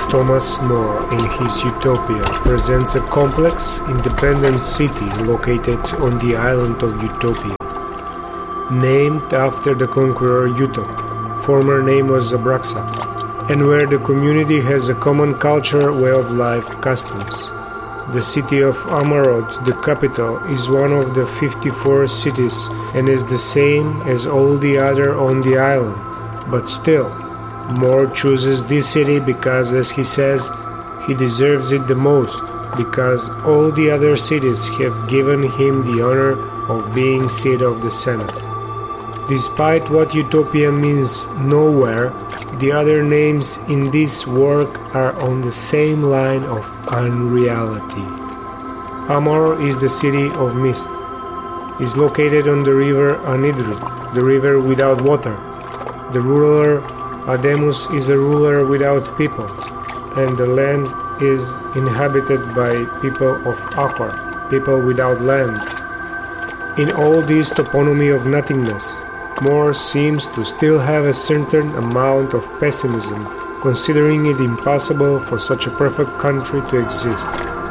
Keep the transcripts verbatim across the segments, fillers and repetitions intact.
Thomas More, in his Utopia, presents a complex, independent city located on the island of Utopia, named after the conqueror Utop. Former name was Abraxa, and where the community has a common culture, way of life, customs. The city of Amarod, the capital, is one of the fifty-four cities and is the same as all the other on the island, but still, More chooses this city because, as he says, he deserves it the most, because all the other cities have given him the honor of being seat of the Senate. Despite what Utopia means nowhere, the other names in this work are on the same line of unreality. Amor is the city of mist. It is located on the river Anidru, the river without water. The ruler Ademus is a ruler without people, and the land is inhabited by people of Akhor, people without land. In all this toponymy of nothingness, More seems to still have a certain amount of pessimism, considering it impossible for such a perfect country to exist.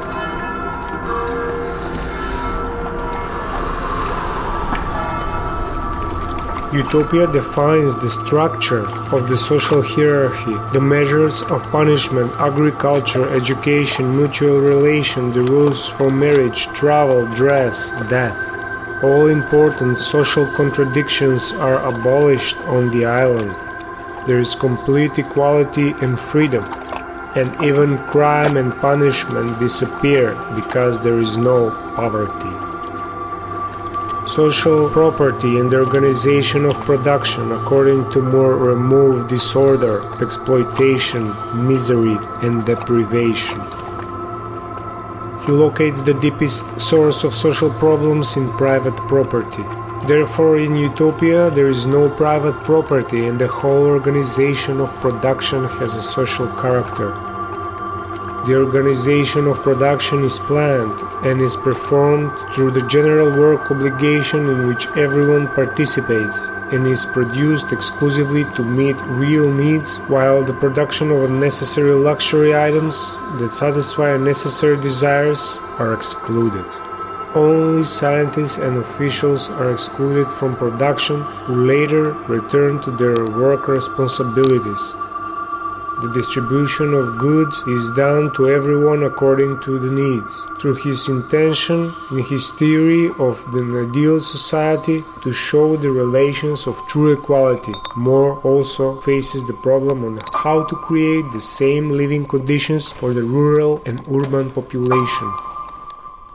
Utopia defines the structure of the social hierarchy, the measures of punishment, agriculture, education, mutual relation, the rules for marriage, travel, dress, death. All important social contradictions are abolished on the island. There is complete equality and freedom, and even crime and punishment disappear because there is no poverty. Social property and the organization of production according to More remove disorder, exploitation, misery, and deprivation. He locates the deepest source of social problems in private property. Therefore, in Utopia, there is no private property and the whole organization of production has a social character. The organization of production is planned and is performed through the general work obligation in which everyone participates and is produced exclusively to meet real needs, while the production of unnecessary luxury items that satisfy unnecessary desires are excluded. Only scientists and officials are excluded from production who later return to their work responsibilities. The distribution of goods is done to everyone according to the needs, through his intention in his theory of the ideal society to show the relations of true equality. More also faces the problem on how to create the same living conditions for the rural and urban population.